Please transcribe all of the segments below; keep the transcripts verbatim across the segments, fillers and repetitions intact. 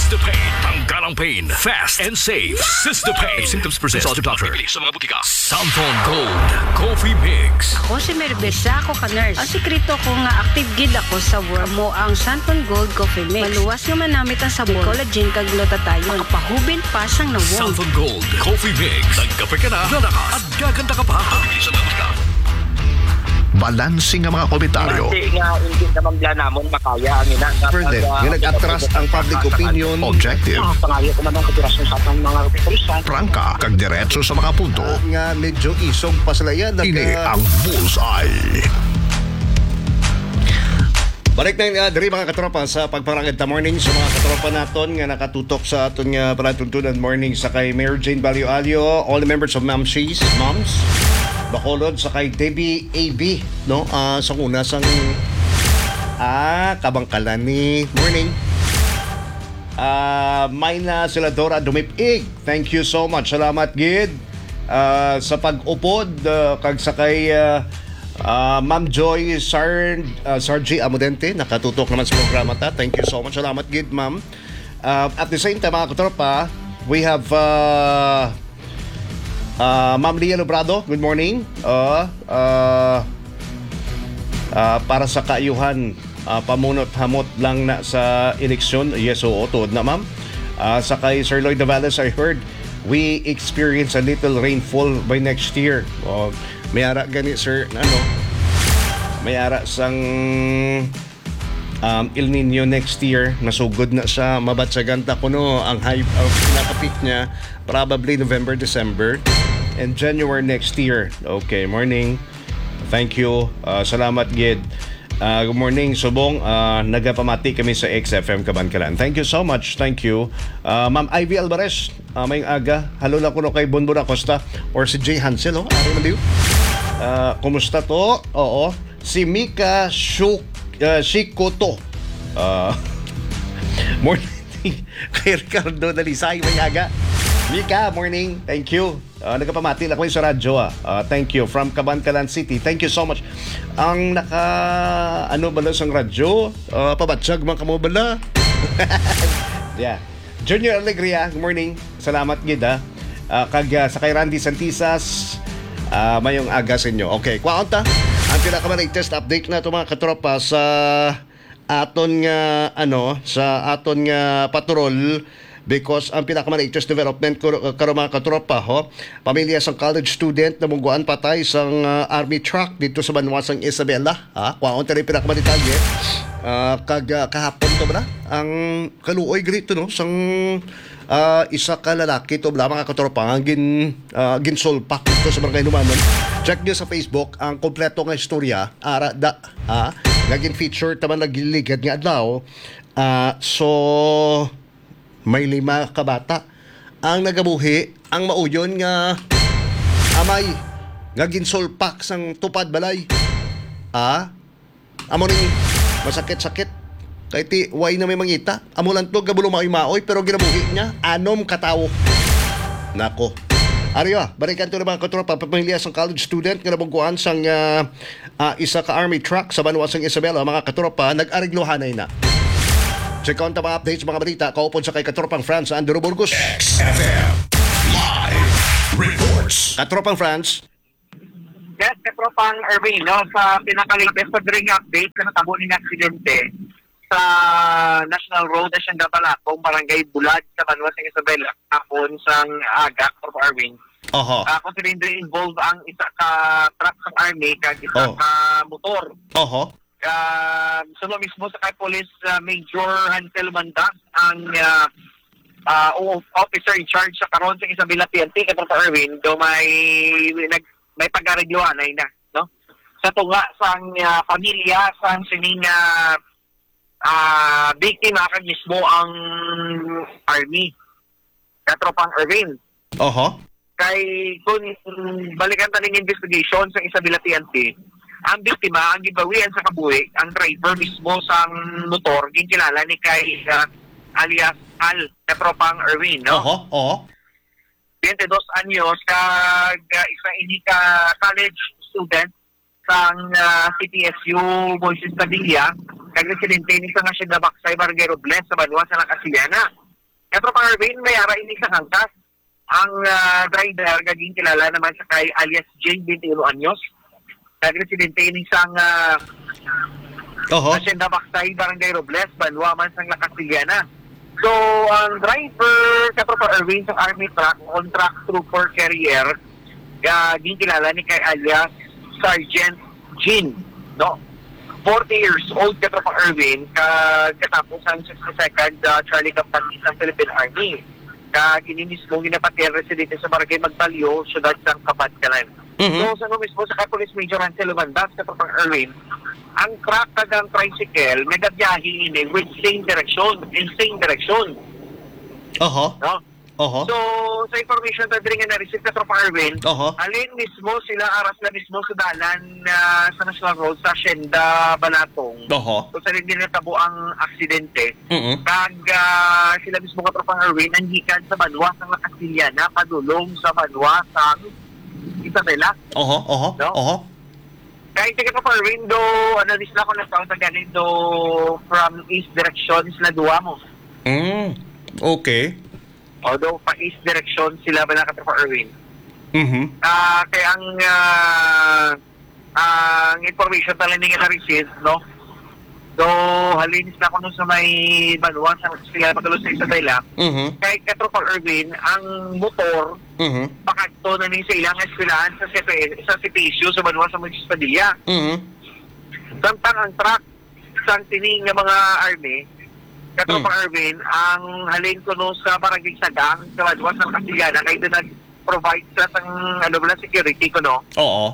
Sistopain. Tanggal ang pain. Fast and safe. Sistopain. Symptoms persist. Consult your doctor. Bibili sa mga butika. Santon Gold Coffee Mix. Ako si Merbesa, ako ka nurse. Ang sikreto ko nga active gid ako sa work mo ang Santon Gold Coffee Mix. Maluwas nga manamit ang sabon, collagen kag glutathione. Makapahubin pa sang nawong. Santon Gold Coffee Mix. Nagkape ka na, lalakas at gaganda ka pa. Bibili sa mga butika. Balansing ang mga komentaryo. Kasi nga, hindi naman bla namon makaya ang ina. Further, nga nag-atras ang public opinion. Objective. Ah, pangayo ko naman kapirasyon sa atang mga pulisan. Prangka, kag diretso sa mga punto. Uh, nga medyo isog pa sila yan. Ini ang Bullseye. Balik na yung uh, dari mga katropa sa pagparangit na morning sa mga katropa naton nga nakatutok sa aton nga panatuntunan morning sa kay Mayor Jane Balio-Alio, all the members of Mamsies, Moms, Bacolod sa kay Debbie A B, no? Uh, sa una sang ah, Kabangkalan ni morning. Ah, uh, Mayna Siladora Dumipig. Thank you so much. Salamat gid uh, sa pag-upod uh, kag sa kay uh, uh, Ma'am Joy Sar uh, Sargi Amudente nakatutok naman sa programa ta. Thank you so much. Salamat gid, ma'am. Uh, at the same time mga katropa, we have uh, Uh, Ma'am Lia Lobrado, good morning. Uh, uh, uh, para sa kaayuhan, uh, pamunot-hamot lang na sa eleksyon. Yes, oo, tuod na ma'am. Uh, sa kay Sir Lloyd Davales, I heard we experience a little rainfall by next year. Uh, may ara gani, sir, ano, may ara sang um, El Nino next year. Nasugod na siya, mabatsaganta ko no, ang high, uh, pinaka-peak niya, probably November, December. And January next year. Okay, morning. Thank you. Uh, salamat, Gid. Uh, good morning, Subong. Uh, nagapamati kami sa X F M Kabangkalan. Thank you so much. Thank you. Uh, Ma'am Ivy Alvarez, uh, may aga. Halo lang ko no kay Bonbon Acosta or si Jay Hansel. Oh. Ari maliw. Uh, kumusta to? Oo. Si Mika Shuk, uh, Shikoto. Uh, morning. Kay Ricardo Dalisay, may aga. Mika, morning. Thank you. Uh, nagpapamati lang ko sa radyo. Ah. Uh, thank you. From Kabangkalan City. Thank you so much. Ang naka... Ano bala sang radyo? Uh, pabatsag mga kamo bala. Yeah. Junior Alegria, good morning. Salamat, gid ha. Uh, kag uh, sa kay Randy Santisas, uh, mayong aga sa inyo. Okay, kwaonta. Ang pinakaman-latest update na ito mga katropa sa aton nga, ano, sa aton nga patrol. Because ang pinakaman-latest development karo mga katropa, ho, pamilya sang college student na mungguan patay sang uh, army truck dito sa Banwasang Isabela. Ha? Kwaon tayo pinakaman-detalye. Uh, kag uh, kahapon to ba na? Ang kaluoy grito no sang uh, isa ka lalaki to ba mga katropa ang gin uh, ginsolpak dito sa Barangay Lumanon. Check nyo sa Facebook ang kompleto nga istorya ara da ha naging feature taman nagiligad nga adlaw. Uh, so may lima ka bata ang nagabuhi ang mauyon nga amay nga ginsolpak sang tupad balay. Ah, amo ning masakit-sakit kay ti way na may mangita. Amo lang to gabulo maoy-maoy pero ginabuhi niya anom katawo. Nako. Ariyo, balikan to ng mga katropa pamilya sang college student nga nabungkuan sang uh, uh, isa ka army truck sa Banwasang Isabela. Mga katropa nag-ariglohanay na. Check on ta mga updates, mga balita. Kaupon sa kay Katropang France sa Andero Burgos. X F M Live Reports. Katropang France. Yes, Katropang Erwin, no, sa pinaka-latest na ring update na natabo ng aksidente sa National Road na siyang Gabalakong, Barangay Bulag sa Banwasang Isabela. Kapon sang aga, Katropang Erwin. Oho. Uh, considering involved ang isa ka truck sa army kag isa oh. ka motor. Oho. Uh, so mismo sa kay Police uh, Major Hansel Mandag ang uh, uh, officer in charge sa karon sa Isabela P N P Katropang Erwin do may nag may pag-arigluhan ay na no sa tunga sang uh, pamilya sang sining uh, uh, biktima kag mismo ang army Katropang Erwin. Oho. Kay kung balikan ta ning investigation sa Isabela P N P, ang biktima ang gibawian sa kabuhi ang driver mismo sang motor ginkilala ni kay uh, alias Al Katropang Erwin, no? Oho, oho. twenty-dos anyos kag uh, isa ini ka college student sang uh, C P S U Moises Padilla kag residente ni sa nga siya Baksay Barangay Robles sa Banwa sa Lakasiana. Katro pang Arvin, may ara ini sa hangkas. Ang uh, driver, gaging kilala naman sa kay alias Jane, twenty-one anyos. Nag-residente ini sang uh, Oho. Hacienda Baktay, Barangay Robles, Banwa man sang La Castillana. So, ang driver, katro pang Arvin, sa army truck, contract trooper carrier, gaging kilala ni kay alias Sergeant Jean, no? forty years old ka pa Erwin, katapos ang sixty-second uh, Charlie Company sa Philippine Army. Ka kini mismo ginapati residente sa Barangay Magbalyo, syudad ng Kabatkalan. Mhm. So sa no mismo sa Police Major Ansel Lumandas ka pa Erwin, ang truck tagang tricycle nagabiyahe ini with same direction, in same direction, Oho. no? Oho. So, sa information na rin nga na-receive ka Tropa Arvin, Oho. alin mismo sila, aras na mismo sa dalan na sa National Road sa Hacienda Balatong. Oho. So, sa rin din natabo ang aksidente. Mhm. Kag ah, sila mismo ka Tropa Arvin, nandikan sa Banwa sa Castillana, padulong sa Banwa sa Isabela. Oho. Oho. No? Oho. Kahit ka Tropa Arvin, do, ano, nisla ko na taon sa ganin, do, from east direction, isla duwa mo. Mm. Okay. Although, pa-east direction sila ba na ka Tropa Arvin. Mhm. Ah, kaya ang ah, ang information talaga nga na-receive, no? So, halinis na ako nun sa may Banwa, sa sila patuloy sa Isabela. Mhm. Kahit ka Tropa Arvin, ang motor, Mhm. pakakto na ni sa ilang eskwelahan sa C P sa C P S U, sa Banwa, sa Municipal Padilla. Mhm. Samtang ang truck, sa tining ng mga army, Katropa Mm. Arvin, ang halin ko no sa Barangay Sagang, sa Banwa, sa Castillana, kayo doon nag-provide sa sang, ano ba, security ko, no? Oo.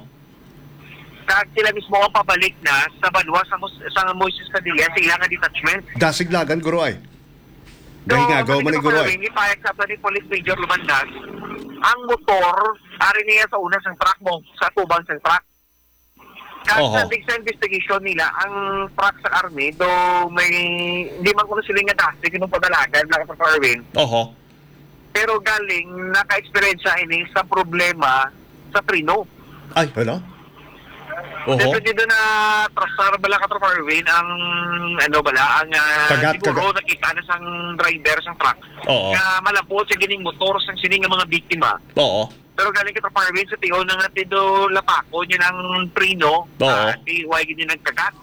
Kag sila mismo ang pabalik na sa Banwa, sa, Mus- sa Moises Padilla, sa ilang detachment. Dasiglagan guro ay. Dahil nga, gaw man ni guro ay. Ipayag sa ni Police Major Lumandas, ang motor, ari niya sa una sang truck mo, sa tubang sang truck. Kasi Oho. sa sa investigation nila, ang truck sa army, do may, hindi man ko na sila nga dasi, kinong padalagan, lang sa Arvin. Oho. Pero galing, naka-experience ini sa problema sa prino. Ay, wala. Oho. Dito dito na trasar bala ka Tropa Arvin, ang ano bala, ang uh, Kagat, siguro nakita na sang driver sang truck. Oo. Na malapot sa gining motor sang sining nga mga biktima. Oo. Pero galing ka Tropa Arvin sa tiyo na nga tido lapako niya ng prino. Oo. Uh, di way gini nagkagat.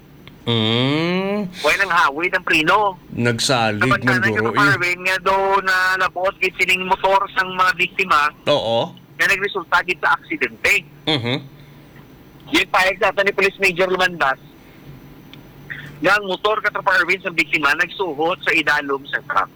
Mm. Way nang hawid ang prino. Nagsalig Kapag ng ka guro Tropa eh. Arvin nga do na labot gid sining motor sang mga biktima Oo. na nagresulta gid sa aksidente. Mhm. Yung payag sa atin ni Police Major Lumandas, yung motor ka Tropa Arvin sa biktima nagsuhot sa idalom sa truck.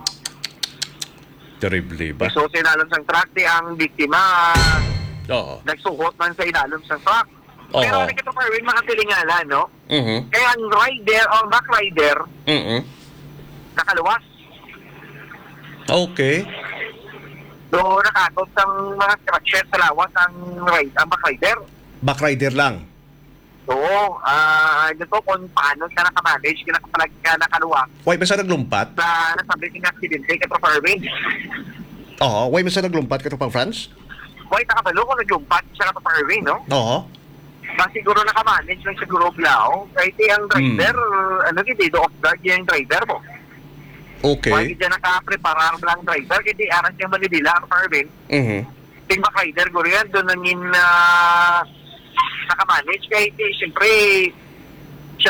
Terrible ba? So sa idalom sa truck, di ang biktima Oo. nagsuhot man sa idalom sa truck. Oo. Pero ano ka Tropa Arvin, makatilingala, no? Mhm. Kaya ang rider o ang back rider, Mhm. nakaluwas. Okay. So nakakot sa mga scratches sa lawas ang, ride, ang back rider. Backrider lang. So, ah, ito kung paano ka nakamanage, kung nakapalag ka nakaluwas Why ba sa naglumpat? sa nasabi ng aksidente ka Tropa Arvin. Oo. Why ba sa naglumpat ka pang France? Boy, nakabalo kung naglumpat siya ka Tropa Arvin, no? Oo. Ba siguro nakamanage lang siguro Blao. Kahit ang driver, ano giti, do off guard yung driver mo. Okay. Why hindi naka-preparar lang driver, hindi aras yung manibila Tropa Arvin. Mhm. Ting back rider, guro yan, doon nangin na nakamanage. Kahit eh, siyempre,